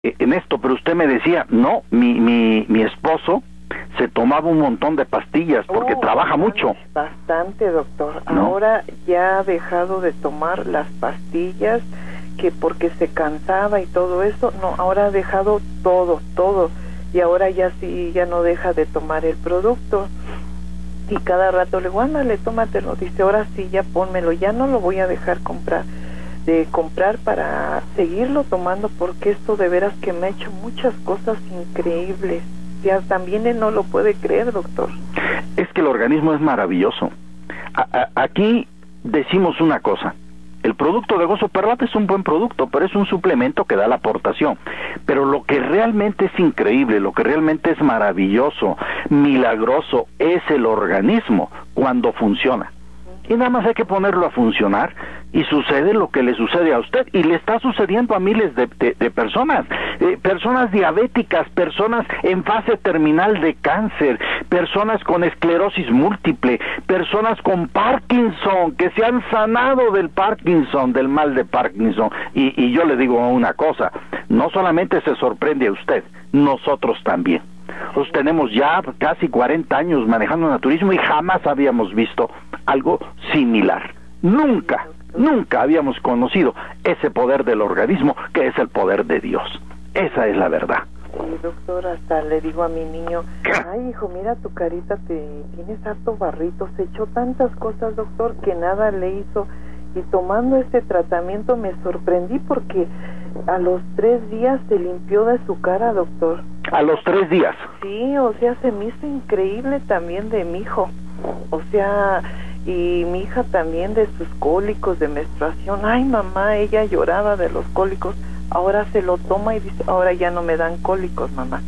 en esto, pero usted me decía, no, mi esposo se tomaba un montón de pastillas porque trabaja mucho. Bastante, doctor. ¿No? Ahora ya ha dejado de tomar las pastillas, que porque se cansaba y todo eso. No, ahora ha dejado todo. Y ahora ya sí, ya no deja de tomar el producto. Y cada rato le digo, ándale, tómatelo. Dice, ahora sí, ya pónmelo, ya no lo voy a dejar comprar para seguirlo tomando, porque esto de veras que me ha hecho muchas cosas increíbles. Ya también él no lo puede creer, doctor. Es que el organismo es maravilloso. Aquí decimos una cosa: el producto de Gozo Perlata es un buen producto, pero es un suplemento que da la aportación. Pero lo que realmente es increíble, lo que realmente es maravilloso, milagroso, es el organismo cuando funciona. Y nada más hay que ponerlo a funcionar y sucede lo que le sucede a usted, y le está sucediendo a miles de personas, personas diabéticas, personas en fase terminal de cáncer, personas con esclerosis múltiple, personas con Parkinson, que se han sanado del Parkinson, del mal de Parkinson. Y yo le digo una cosa, no solamente se sorprende a usted, nosotros también. Nosotros tenemos ya casi 40 años manejando naturismo y jamás habíamos visto algo similar. Nunca habíamos conocido ese poder del organismo, que es el poder de Dios. Esa es la verdad. Sí, doctor, hasta le digo a mi niño, ay, hijo, mira tu carita, tienes harto barrito, se echó tantas cosas, doctor, que nada le hizo. Y tomando este tratamiento me sorprendí porque a los 3 días se limpió de su cara, doctor. ¿A los 3 días? Sí, o sea, se me hizo increíble también de mi hijo. O sea, y mi hija también de sus cólicos de menstruación. Ay, mamá, ella lloraba de los cólicos. Ahora se lo toma y dice, ahora ya no me dan cólicos, mamá.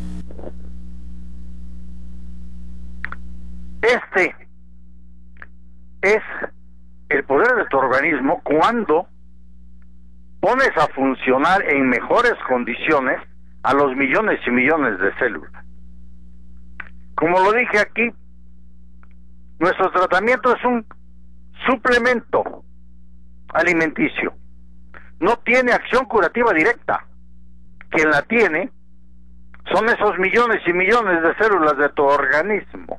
Este es el poder de tu organismo cuando pones a funcionar en mejores condiciones a los millones y millones de células. Como lo dije aquí, nuestro tratamiento es un suplemento alimenticio. No tiene acción curativa directa. Quien la tiene son esos millones y millones de células de tu organismo.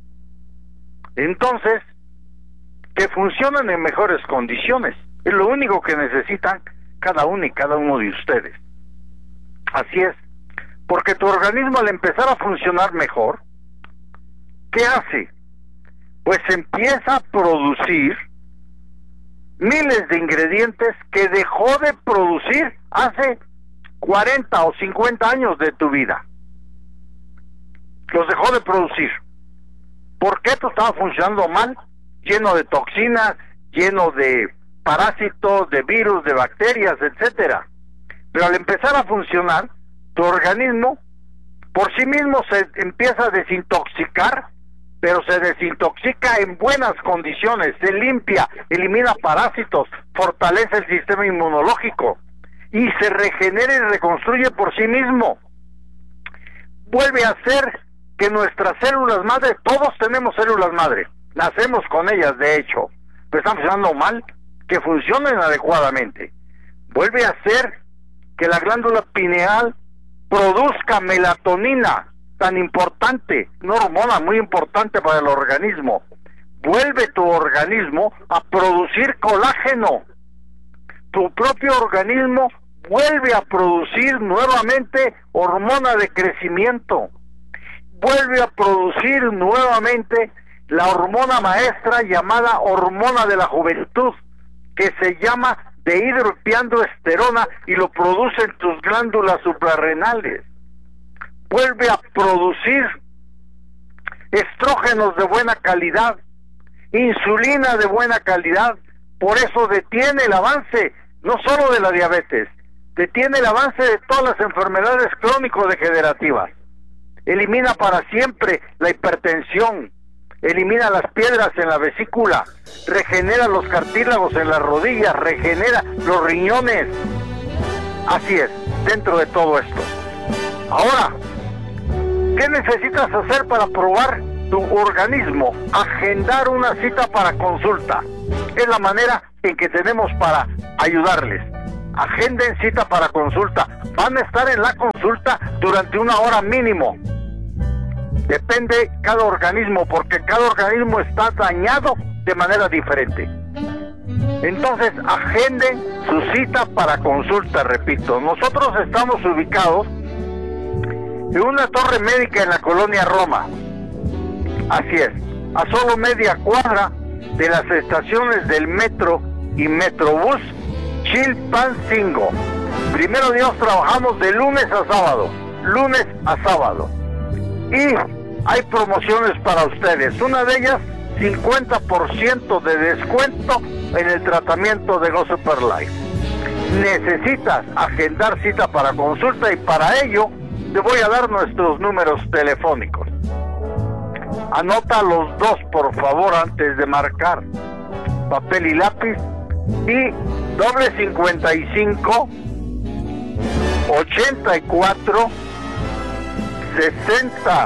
Entonces, que funcionen en mejores condiciones es lo único que necesitan cada uno y cada uno de ustedes. Así es, porque tu organismo, al empezar a funcionar mejor, ¿qué hace? Pues empieza a producir miles de ingredientes que dejó de producir hace 40 o 50 años de tu vida. Los dejó de producir. ¿Por qué? Tú estabas funcionando mal, lleno de toxinas, lleno de parásitos, de virus, de bacterias, etcétera. Pero al empezar a funcionar, tu organismo por sí mismo se empieza a desintoxicar, pero se desintoxica en buenas condiciones, se limpia, elimina parásitos, fortalece el sistema inmunológico y se regenera y reconstruye por sí mismo. Vuelve a hacer que nuestras células madre, todos tenemos células madre, nacemos con ellas de hecho, pero están funcionando mal, que funcionen adecuadamente. Vuelve a hacer que la glándula pineal produzca melatonina, tan importante, una hormona muy importante para el organismo. Vuelve tu organismo a producir colágeno. Tu propio organismo vuelve a producir nuevamente hormona de crecimiento. Vuelve a producir nuevamente la hormona maestra llamada hormona de la juventud, que se llama dehidroepiandroesterona y lo producen tus glándulas suprarrenales. Vuelve a producir estrógenos de buena calidad, insulina de buena calidad. Por eso detiene el avance no solo de la diabetes, detiene el avance de todas las enfermedades crónico-degenerativas. Elimina para siempre la hipertensión, elimina las piedras en la vesícula, regenera los cartílagos en las rodillas, regenera los riñones. Así es, dentro de todo esto. Ahora, ¿qué necesitas hacer para probar tu organismo? Agendar una cita para consulta. Es la manera en que tenemos para ayudarles. agenden cita para consulta. Van a estar en la consulta durante 1 hora mínimo. Depende cada organismo, porque cada organismo está dañado de manera diferente. Entonces, agenden su cita para consulta, repito. Nosotros estamos ubicados en una torre médica en la colonia Roma. Así es, a solo media cuadra de las estaciones del metro y Metrobús Chilpancingo. Primero Dios, trabajamos de lunes a sábado. Y hay promociones para ustedes. Una de ellas, 50% de descuento en el tratamiento de Go Super Life. Necesitas agendar cita para consulta y para ello te voy a dar nuestros números telefónicos. Anota los dos, por favor, antes de marcar. Papel y lápiz. Y +55 84 60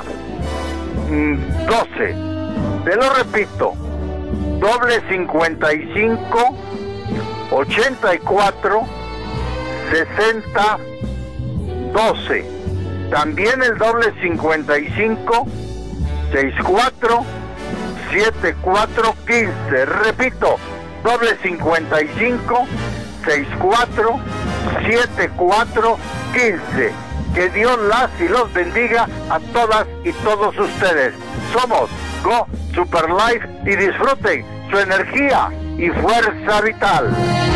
12. Te lo repito. +55 84 60 12. También el +55 64 74 15. Repito, +55 64 74 15. Que Dios las y los bendiga a todas y todos ustedes. Somos Go Super Life y disfruten su energía y fuerza vital.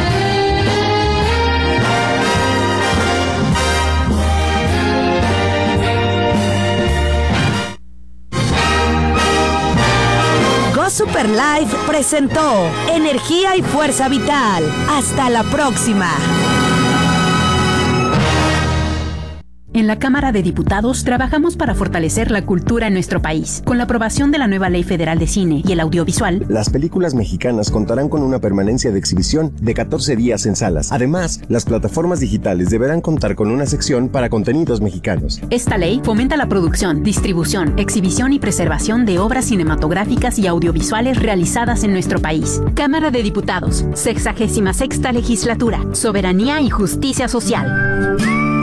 Go Super Life presentó Energía y Fuerza Vital. Hasta la próxima. En la Cámara de Diputados trabajamos para fortalecer la cultura en nuestro país. Con la aprobación de la nueva Ley Federal de Cine y el Audiovisual, las películas mexicanas contarán con una permanencia de exhibición de 14 días en salas. Además, las plataformas digitales deberán contar con una sección para contenidos mexicanos. Esta ley fomenta la producción, distribución, exhibición y preservación de obras cinematográficas y audiovisuales realizadas en nuestro país. Cámara de Diputados, 66ª Legislatura, Soberanía y Justicia Social.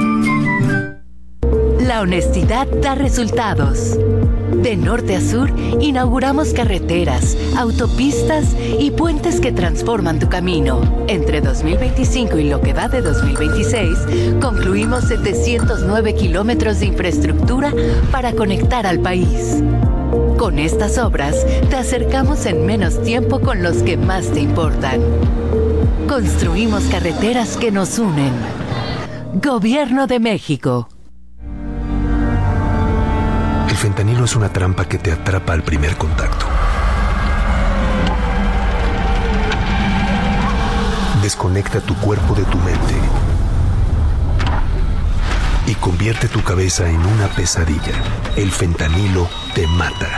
La honestidad da resultados. De norte a sur, inauguramos carreteras, autopistas y puentes que transforman tu camino. Entre 2025 y lo que va de 2026, concluimos 709 kilómetros de infraestructura para conectar al país. Con estas obras, te acercamos en menos tiempo con los que más te importan. Construimos carreteras que nos unen. Gobierno de México. El fentanilo es una trampa que te atrapa al primer contacto. Desconecta tu cuerpo de tu mente y convierte tu cabeza en una pesadilla. El fentanilo te mata.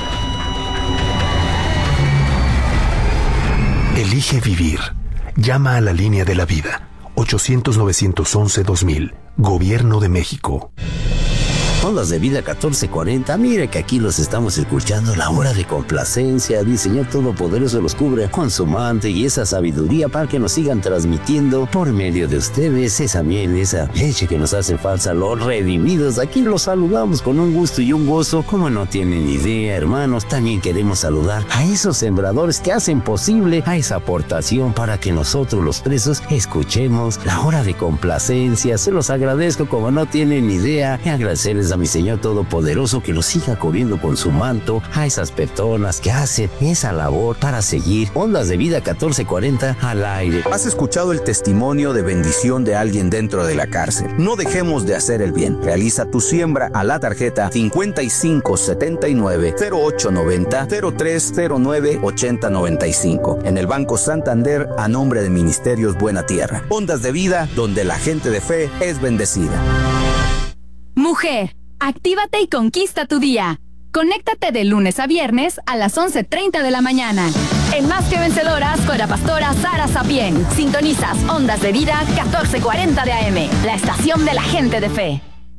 Elige vivir. Llama a la línea de la vida. 800-911-2000. Gobierno de México. Ondas de Vida 1440, mire que aquí los estamos escuchando, la hora de complacencia, el Señor Todopoderoso los cubre con su manto y esa sabiduría para que nos sigan transmitiendo por medio de ustedes esa miel, esa leche que nos hace falta, los redimidos. Aquí los saludamos con un gusto y un gozo, como no tienen idea, hermanos. También queremos saludar a esos sembradores que hacen posible a esa aportación para que nosotros los presos escuchemos la hora de complacencia. Se los agradezco como no tienen idea y agradecerles a mi Señor Todopoderoso que los siga cubriendo con su manto a esas personas que hacen esa labor para seguir Ondas de Vida 1440 al aire. ¿Has escuchado el testimonio de bendición de alguien dentro de la cárcel? No dejemos de hacer el bien. Realiza tu siembra a la tarjeta 5579-0890-0309-8095 en el Banco Santander a nombre de Ministerios Buena Tierra. Ondas de Vida, donde la gente de fe es bendecida. Mujer, actívate y conquista tu día. Conéctate de lunes a viernes a las 11:30 de la mañana. En Más que Vencedoras con la pastora Sara Sapien. Sintonizas Ondas de Vida 1440 de AM, la estación de la gente de fe.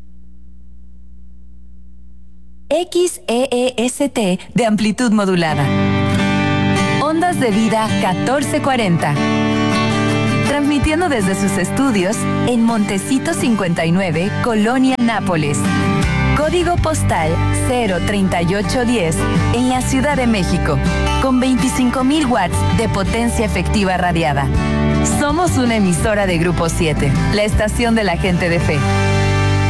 XEEST de amplitud modulada. Ondas de Vida 1440. transmitiendo desde sus estudios en Montecito 59, Colonia Nápoles. Código postal 03810 en la Ciudad de México, con 25,000 watts de potencia efectiva radiada. Somos una emisora de Grupo 7, la estación de la gente de fe.